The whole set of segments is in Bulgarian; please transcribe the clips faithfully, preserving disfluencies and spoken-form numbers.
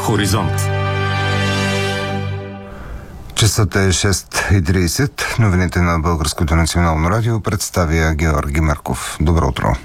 Хоризонт. Часът е шест и тридесет. Новините на Българското национално радио представя Георги Марков. Добро утро.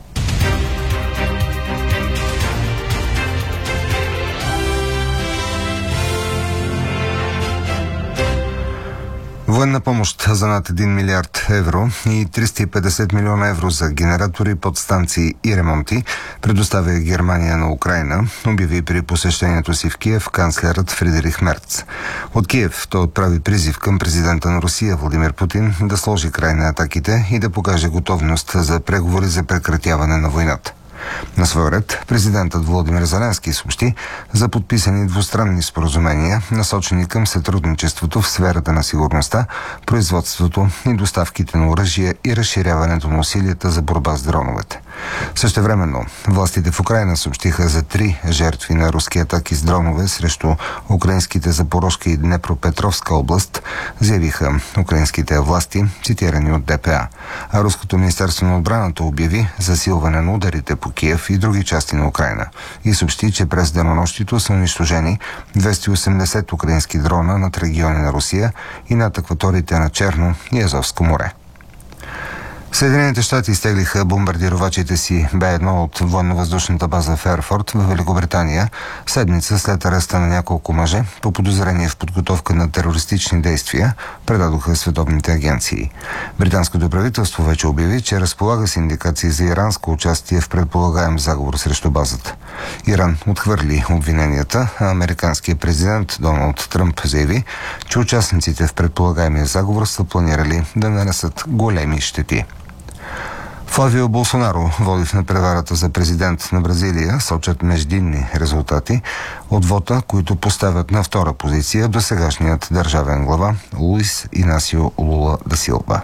Военна помощ за над един милиард евро и триста и петдесет милиона евро за генератори, подстанции и ремонти предоставя Германия на Украйна, обяви при посещението си в Киев канцлерът Фридрих Мерц. От Киев той отправи призив към президента на Русия Владимир Путин да сложи край на атаките и да покаже готовност за преговори за прекратяване на войната. На свой ред, президентът Володимир Зеленски съобщи за подписани двустранни споразумения, насочени към сътрудничеството в сферата на сигурността, производството и доставките на оръжие и разширяването на усилията за борба с дроновете. Същевременно, властите в Украйна съобщиха за три жертви на руски атаки с дронове срещу украинските Запорожка и Днепропетровска област, заявиха украинските власти, цитирани от ДПА. А Руското министерство на отбраната обяви засилване на ударите по Киев и други части на Украйна и съобщи, че през денонощието са унищожени двеста и осемдесет украински дрона над региони на Русия и над акваториите на Черно и Азовско море. Съединените щати изтеглиха бомбардировачите си Б едно от военно-въздушната база в Ерфорд в Великобритания, седмица след ареста на няколко мъже по подозрение в подготовка на терористични действия, предадоха световните агенции. Британското правителство вече обяви, че разполага с индикации за иранско участие в предполагаем заговор срещу базата. Иран отхвърли обвиненията, а американският президент Доналд Тръмп заяви, че участниците в предполагаемия заговор са планирали да нанесат големи щети. Флавио Болсонаро води в надпреварата за президент на Бразилия, сочат междинни резултати от вота, които поставят на втора позиция досегашният държавен глава Луис Инасио Лула да Силва.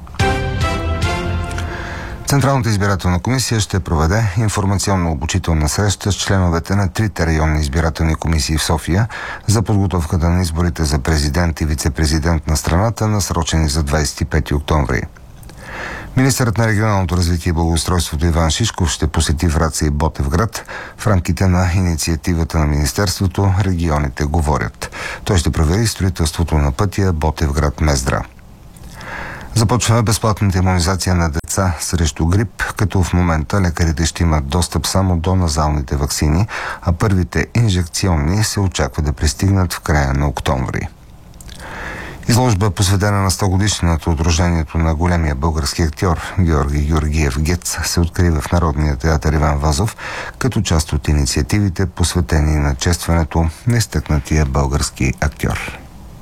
Централната избирателна комисия ще проведе информационно-обучителна среща с членовете на трите районни избирателни комисии в София за подготовката на изборите за президент и вице-президент на страната, насрочени за двадесет и пети октомври. Министърът на регионалното развитие и благоустройството Иван Шишков ще посети Враца и Ботевград в рамките на инициативата на Министерството "Регионите говорят". Той ще провери строителството на пътя Ботевград-Мездра. Започва безплатната имунизация на деца срещу грип, като в момента лекарите ще имат достъп само до назалните ваксини, а първите инжекционни се очаква да пристигнат в края на октомври. Изложба, посветена на сто годишнината от рождението на големия български актьор Георги Георгиев Гец, се открива в Народния театър Иван Вазов, като част от инициативите, посветени на честването на изтъкнатия български актьор.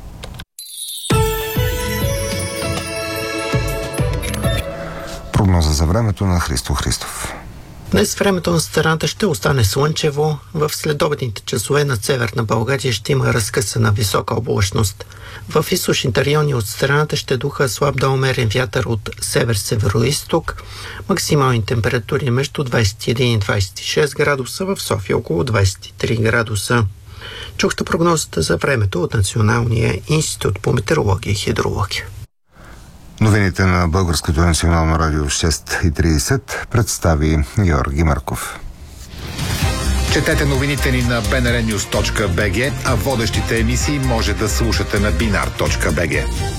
Прогноза за времето на Христо Христов. Днес времето на страната ще остане слънчево. В следобедните часове над северна България ще има разкъсана висока облачност. В източните райони от страната ще духа слаб до умерен вятър от север-североизток. Максимални температури между двадесет и един и двадесет и шест градуса, в София около двадесет и три градуса. Чухте прогнозата за времето от Националния институт по метеорология и хидрология. Новините на Българското национално радио шест и тридесет представи Георги Марков. Четете новините ни на би ен ар нюз точка би джи, а водещите емисии може да слушате на бинар точка би джи.